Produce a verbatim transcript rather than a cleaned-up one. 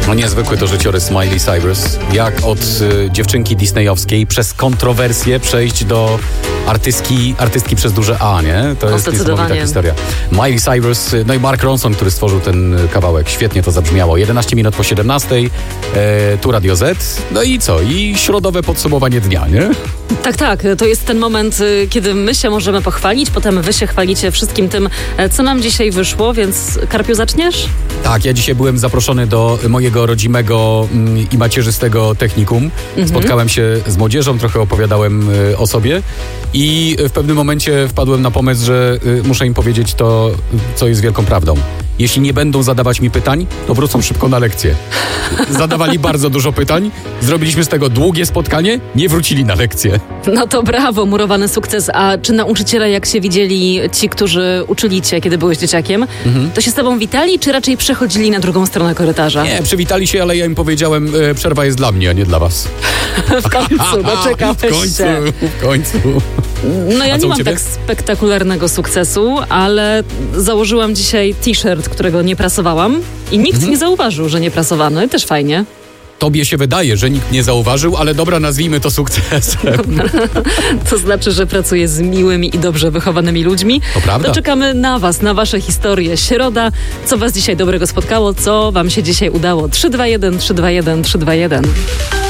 No niezwykły to życiorys Miley Cyrus. Jak od y, dziewczynki disneyowskiej przez kontrowersje przejść do artystki, artystki przez duże A, nie? To jest niesamowita historia. Miley Cyrus, no i Mark Ronson, który stworzył ten kawałek. Świetnie to zabrzmiało. jedenaście minut po siedemnastej, e, tu Radio Z. No i co? I środowe podsumowanie dnia, nie? Tak, tak. To jest ten moment, kiedy my się możemy pochwalić, potem wy się chwalicie wszystkim tym, co nam dzisiaj wyszło, więc Karpiu, zaczniesz? Tak, ja dzisiaj byłem zaproszony do mojego rodzimego mm, i macierzystego technikum. Mhm. Spotkałem się z młodzieżą, trochę opowiadałem y, o sobie i w pewnym momencie wpadłem na pomysł, że y, muszę im powiedzieć to, co jest wielką prawdą. Jeśli nie będą zadawać mi pytań, to wrócą szybko na lekcję. Zadawali bardzo dużo pytań, zrobiliśmy z tego długie spotkanie, nie wrócili na lekcję. No to brawo, murowany sukces. A czy nauczyciele, jak się widzieli ci, którzy uczyli cię, kiedy byłeś dzieciakiem, mhm. to się z tobą witali, czy raczej przechodzili na drugą stronę korytarza? Nie, przywitali się, ale ja im powiedziałem, e, przerwa jest dla mnie, a nie dla was. W końcu, doczekałeś w końcu, się. W końcu. No ja nie mam tak spektakularnego sukcesu, ale założyłam dzisiaj t-shirt, którego nie prasowałam i nikt mhm. nie zauważył, że nie prasowany. Też fajnie. Tobie się wydaje, że nikt nie zauważył, ale dobra, nazwijmy to sukcesem. To znaczy, że pracuję z miłymi i dobrze wychowanymi ludźmi. To prawda. To czekamy na was, na wasze historie. Środa, co was dzisiaj dobrego spotkało, co wam się dzisiaj udało. trzy dwa jeden, trzy dwa jeden, trzy dwa jeden.